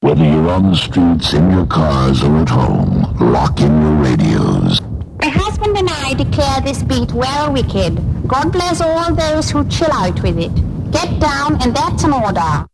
Whether you're on the streets, in your cars, or at home, lock in your radios. My husband and I declare this beat well wicked. God bless all those who chill out with it. Get down, and that's an order.